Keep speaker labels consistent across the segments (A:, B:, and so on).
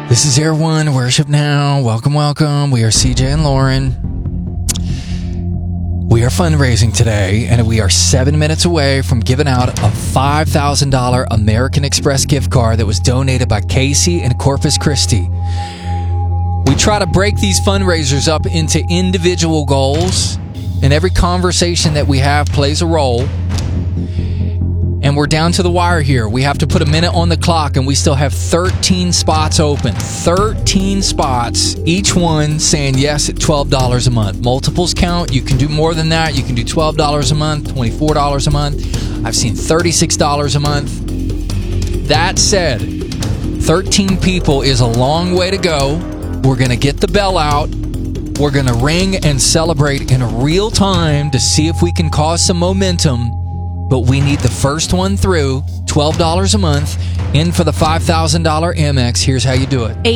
A: This is Air One Worship Now. Welcome, welcome. We are CJ and Lauren. We are fundraising today, and we are 7 minutes away from giving out a $5,000 American Express gift card that was donated by Casey and Corpus Christi. We try to break these fundraisers up into individual goals, and every conversation that we have plays a role. And we're down to the wire here. We have to put a minute on the clock, and we still have 13 spots open. 13 spots, each one saying yes at $12 a month. Multiples count. You can do more than that. You can do $12 a month, $24 a month. I've seen $36 a month. That said, 13 people is a long way to go. We're going to get the bell out. We're going to ring and celebrate in real time to see if we can cause some momentum. But we need the first one through, $12 a month, in for the $5,000 Amex. Here's how you do it.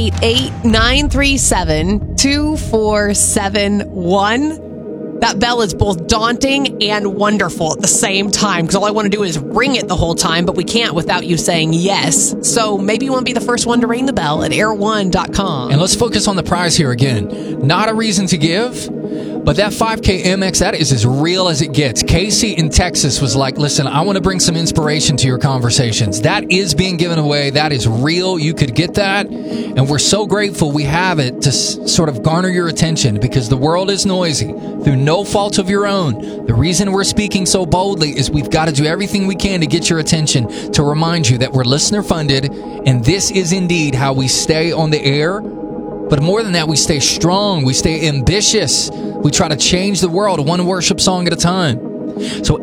B: 888-937-2471. That bell is both daunting and wonderful at the same time, because all I want to do is ring it the whole time, but we can't without you saying yes. So maybe you want to be the first one to ring the bell at air1.com.
A: And let's focus on the prize here again. Not a reason to give, but that 5K Amex, that is as real as it gets. Casey in Texas was like, listen, I want to bring some inspiration to your conversations. That is being given away. That is real. You could get that. And we're so grateful we have it to sort of garner your attention, because the world is noisy through no fault of your own. The reason we're speaking so boldly is we've got to do everything we can to get your attention, to remind you that we're listener funded, and this is indeed how we stay on the air. But more than that, we stay strong. We stay ambitious. We try to change the world one worship song at a time. So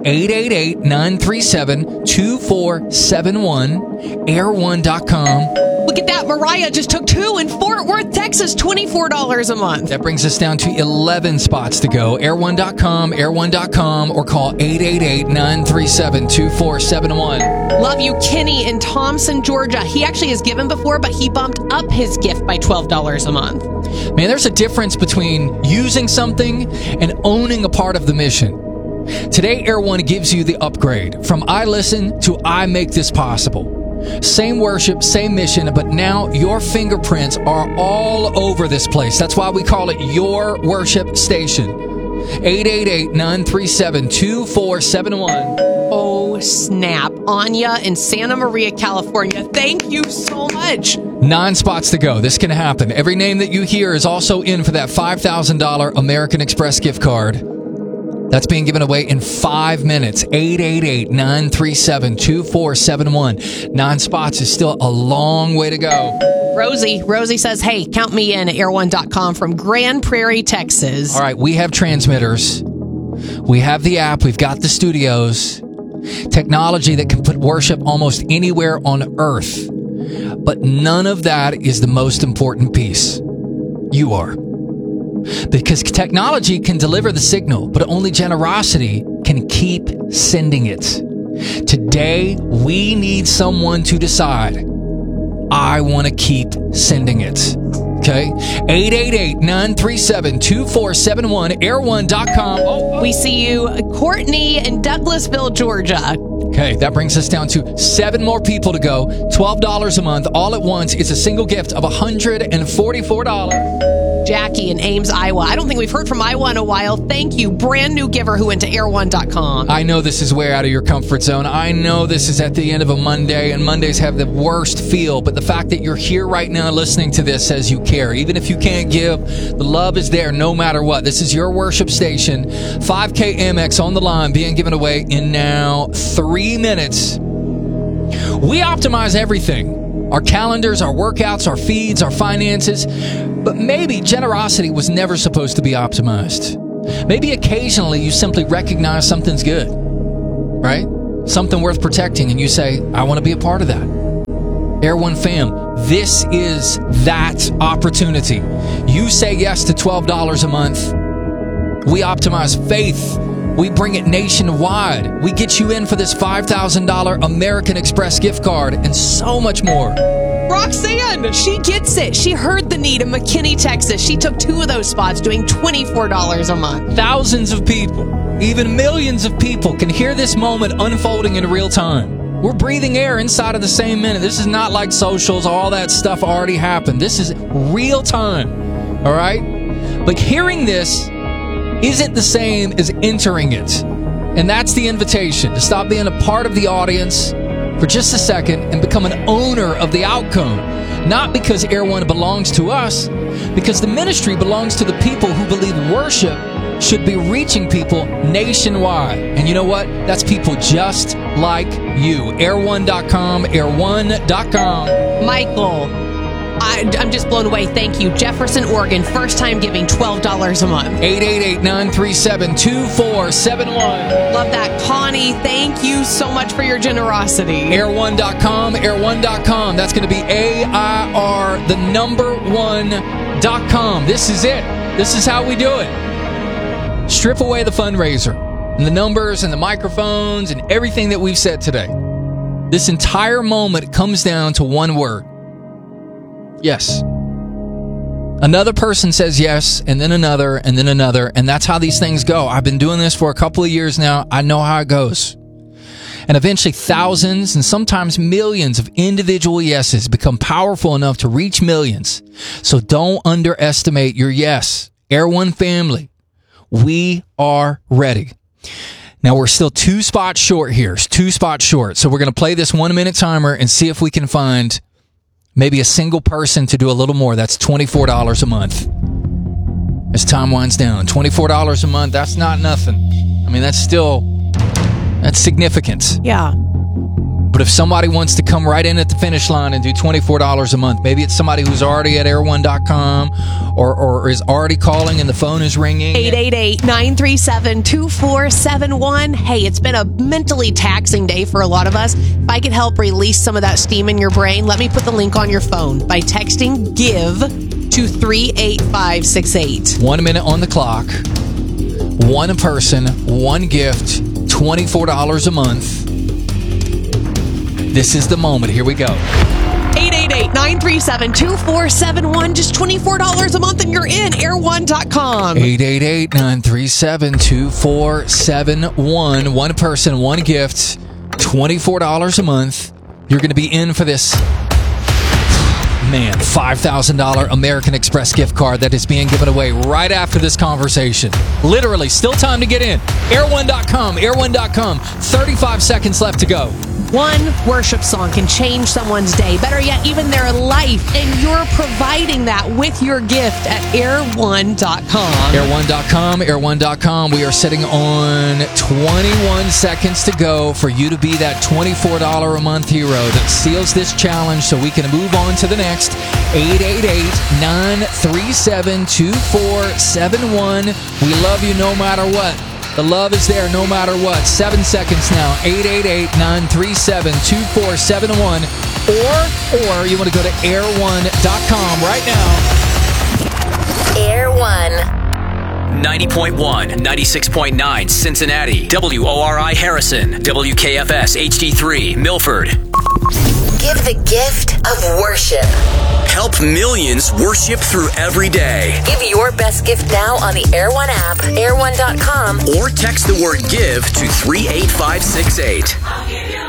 A: 888-937-2471, air1.com.
B: Look at that. Mariah just took 2 in Fort Worth, Texas, $24 a month.
A: That brings us down to 11 spots to go. Air1.com, air1.com, or call 888-937-2471.
B: Love you, Kenny in Thompson, Georgia. He actually has given before, but he bumped up his gift by $12 a month.
A: Man, there's a difference between using something and owning a part of the mission. Today, Air One gives you the upgrade from I listen to I make this possible. Same worship, same mission, but now your fingerprints are all over this place. That's why we call it your worship station. 888-937-2471.
B: Oh, snap. Anya in Santa Maria, California. Thank you so much.
A: 9 spots to go. This can happen. Every name that you hear is also in for that $5,000 American Express gift card. That's being given away in 5 minutes. 888-937-2471. 9 spots is still a long way to go.
B: Rosie says, hey, count me in at air1.com from Grand Prairie, Texas.
A: All right, we have transmitters. We have the app. We've got the studios. Technology that can put worship almost anywhere on earth. But none of that is the most important piece. You are. Because technology can deliver the signal, but only generosity can keep sending it. Today, we need someone to decide, I want to keep sending it. Okay? 888-937-2471, air1.com.
B: We see you, Courtney in Douglasville, Georgia.
A: Okay, that brings us down to 7 more people to go. $12 a month, all at once. It's a single gift of $144.
B: Jackie in Ames, Iowa. I don't think we've heard from Iowa in a while. Thank you. Brand new giver who went to air1.com.
A: I know this is way out of your comfort zone. I know this is at the end of a Monday, and Mondays have the worst feel. But the fact that you're here right now listening to this says you care. Even if you can't give, the love is there no matter what. This is your worship station. 5K Amex on the line being given away in now 3 minutes. We optimize everything. Our calendars, our workouts, our feeds, our finances. But maybe generosity was never supposed to be optimized. Maybe occasionally you simply recognize something's good, right? Something worth protecting, and you say, I want to be a part of that. Air One fam, this is that opportunity. You say yes to $12 a month. We optimize faith. We bring it nationwide. We get you in for this $5,000 American Express gift card and so much more.
B: Roxanne, she gets it. She heard the need in McKinney, Texas. She took 2 of those spots, doing $24 a month.
A: Thousands of people, even millions of people, can hear this moment unfolding in real time. We're breathing air inside of the same minute. This is not like socials. All that stuff already happened. This is real time. All right? But hearing this isn't the same as entering it. And that's the invitation, to stop being a part of the audience for just a second and become an owner of the outcome. Not because Air One belongs to us, because the ministry belongs to the people who believe worship should be reaching people nationwide. And you know what? That's people just like you. Air1.com, air1.com.
B: Michael, I'm just blown away. Thank you. Jefferson, Oregon, first time giving $12 a month.
A: 888-937-2471.
B: Love that. Connie, thank you so much for your generosity.
A: Air1.com, air1.com. That's going to be AIR, the number one.com. This is it. This is how we do it. Strip away the fundraiser and the numbers and the microphones and everything that we've said today. This entire moment comes down to one word. Yes. Another person says yes, and then another, and then another, and that's how these things go. I've been doing this for a couple of years now. I know how it goes. And eventually thousands and sometimes millions of individual yeses become powerful enough to reach millions. So don't underestimate your yes. Air One family, we are ready. Now, we're still 2 spots short here. 2 spots short. So we're going to play this 1-minute timer and see if we can find maybe a single person to do a little more. That's $24 a month. As time winds down, $24 a month, that's not nothing. I mean, that's significant.
B: Yeah.
A: But if somebody wants to come right in at the finish line and do $24 a month, maybe it's somebody who's already at air1.com or is already calling and the phone is ringing.
B: 888-937-2471. Hey, it's been a mentally taxing day for a lot of us. If I could help release some of that steam in your brain, let me put the link on your phone by texting GIVE to 38568.
A: 1 minute on the clock. One person, one gift, $24 a month. This is the moment. Here we go.
B: 888-937-2471. Just $24 a month and you're in. Air1.com.
A: 888-937-2471. One person, one gift, $24 a month. You're going to be in for this, man, $5,000 American Express gift card that is being given away right after this conversation. Literally, still time to get in. Air1.com, air1.com. 35 seconds left to go.
B: One worship song can change someone's day, better yet, even their life, and you're providing that with your gift at air1.com.
A: Air1.com, air1.com. We are sitting on 21 seconds to go for you to be that $24 a month hero that seals this challenge so we can move on to the next. 888-937-2471. We love you no matter what. The love is there no matter what. 7 seconds now. 888-937-2471. Or you want to go to air1.com right now.
C: Air One.
D: 90.1, 96.9 Cincinnati, WORI Harrison, WKFS HD3 Milford.
C: Give the gift of worship.
D: Help millions worship through every day.
C: Give your best gift now on the Air One app, air1.com,
D: or text the word GIVE to 38568.